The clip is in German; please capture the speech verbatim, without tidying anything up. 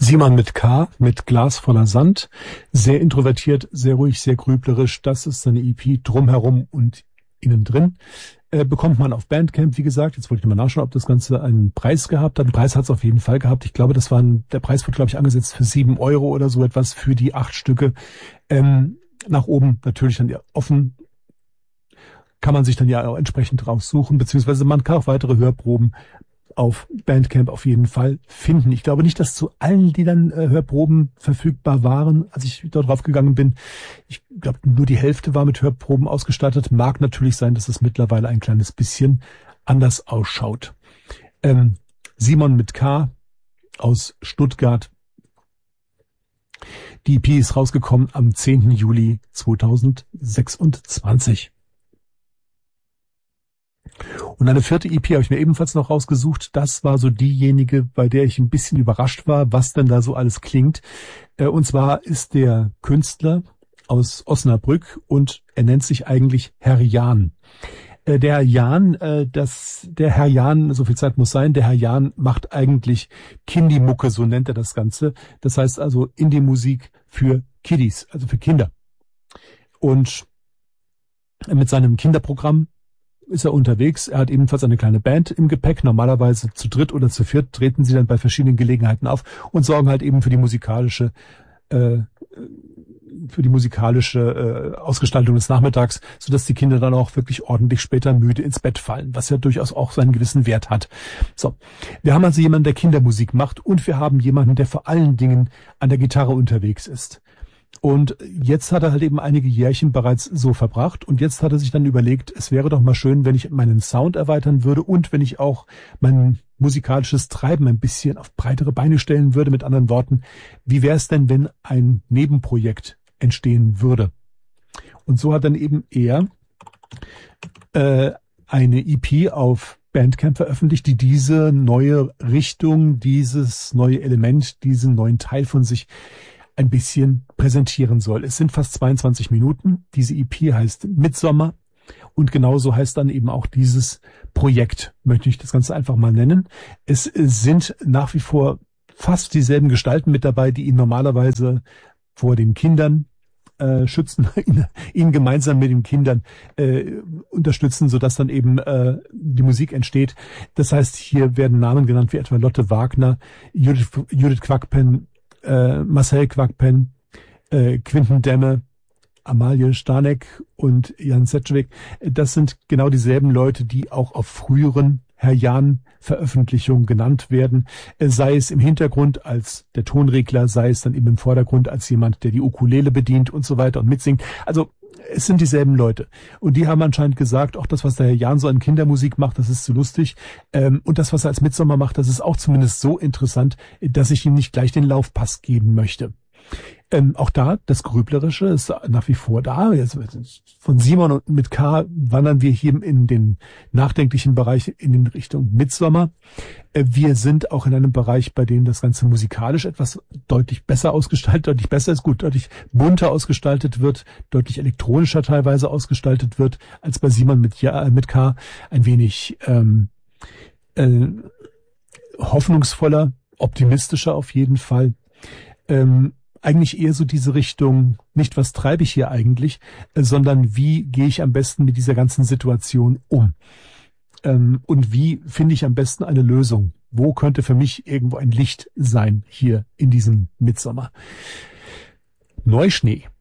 Simon mit K, mit Glas voller Sand, sehr introvertiert, sehr ruhig, sehr grüblerisch. Das ist seine E P drumherum und innen drin. Äh, bekommt man auf Bandcamp, wie gesagt. Jetzt wollte ich mal nachschauen, ob das Ganze einen Preis gehabt hat. Einen Preis hat es auf jeden Fall gehabt. Ich glaube, das war ein, der Preis wurde, glaube ich, angesetzt für sieben Euro oder so etwas für die acht Stücke. Ähm, nach oben natürlich dann ja offen. Kann man sich dann ja auch entsprechend raussuchen, beziehungsweise man kann auch weitere Hörproben auf Bandcamp auf jeden Fall finden. Ich glaube nicht, dass zu allen Liedern äh, Hörproben verfügbar waren, als ich dort drauf gegangen bin. Ich glaube, nur die Hälfte war mit Hörproben ausgestattet. Mag natürlich sein, dass es mittlerweile ein kleines bisschen anders ausschaut. Ähm, Simon mit K aus Stuttgart. Die E P ist rausgekommen am zehnten Juli zweitausendsechsundzwanzig. Und eine vierte E P habe ich mir ebenfalls noch rausgesucht. Das war so diejenige, bei der ich ein bisschen überrascht war, was denn da so alles klingt. Und zwar ist der Künstler aus Osnabrück und er nennt sich eigentlich Herr Jahn. Der Herr Jahn, das, der Herr Jahn, so viel Zeit muss sein, der Herr Jahn macht eigentlich Kindie-Mucke, so nennt er das Ganze. Das heißt also Indie-Musik für Kiddies, also für Kinder. Und mit seinem Kinderprogramm ist er unterwegs. Er hat ebenfalls eine kleine Band im Gepäck. Normalerweise zu dritt oder zu viert treten sie dann bei verschiedenen Gelegenheiten auf und sorgen halt eben für die musikalische äh, für die musikalische äh, Ausgestaltung des Nachmittags, sodass die Kinder dann auch wirklich ordentlich später müde ins Bett fallen, was ja durchaus auch seinen gewissen Wert hat. So, wir haben also jemanden, der Kindermusik macht und wir haben jemanden, der vor allen Dingen an der Gitarre unterwegs ist. Und jetzt hat er halt eben einige Jährchen bereits so verbracht und jetzt hat er sich dann überlegt, es wäre doch mal schön, wenn ich meinen Sound erweitern würde und wenn ich auch mein musikalisches Treiben ein bisschen auf breitere Beine stellen würde. Mit anderen Worten, wie wäre es denn, wenn ein Nebenprojekt entstehen würde? Und so hat dann eben er äh, eine E P auf Bandcamp veröffentlicht, die diese neue Richtung, dieses neue Element, diesen neuen Teil von sich ein bisschen präsentieren soll. Es sind fast zweiundzwanzig Minuten. Diese E P heißt Midsommer und genauso heißt dann eben auch dieses Projekt, möchte ich das Ganze einfach mal nennen. Es sind nach wie vor fast dieselben Gestalten mit dabei, die ihn normalerweise vor den Kindern äh, schützen, ihn, ihn gemeinsam mit den Kindern äh, unterstützen, sodass dann eben äh, die Musik entsteht. Das heißt, hier werden Namen genannt wie etwa Lotte Wagner, Judith, Judith Quackpen, Äh, Marcel Quackpen, äh, Quinten Demme, Amalie Stanek und Jan Setschwig. Das sind genau dieselben Leute, die auch auf früheren Herr Jahn Veröffentlichungen genannt werden. Äh, sei es im Hintergrund als der Tonregler, sei es dann eben im Vordergrund als jemand, der die Ukulele bedient und so weiter und mitsingt. Also es sind dieselben Leute. Und die haben anscheinend gesagt, auch das, was der Herr Jahn so an Kindermusik macht, das ist zu lustig. Ähm, und das, was er als Midsommer macht, das ist auch zumindest so interessant, dass ich ihm nicht gleich den Laufpass geben möchte. Ähm, auch da, das Grüblerische ist nach wie vor da. Jetzt, von Simon und mit K wandern wir hier in den nachdenklichen Bereich in den Richtung Midsommer. Äh, wir sind auch in einem Bereich, bei dem das Ganze musikalisch etwas deutlich besser ausgestaltet, deutlich besser ist gut, deutlich bunter ausgestaltet wird, deutlich elektronischer teilweise ausgestaltet wird, als bei Simon mit, ja, mit K. Ein wenig ähm, äh, hoffnungsvoller, optimistischer auf jeden Fall. Ähm, Eigentlich eher so diese Richtung, nicht was treibe ich hier eigentlich, äh, sondern wie gehe ich am besten mit dieser ganzen Situation um? Ähm, und wie finde ich am besten eine Lösung? Wo könnte für mich irgendwo ein Licht sein hier in diesem Midsommer? Neuschnee